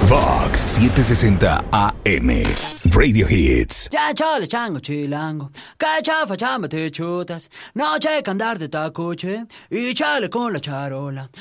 Vox 760 AM. Radio Hits. Ya chale chango chilango, que chafa chamba te chutas, no checa andar de tacoche y chale con la charola.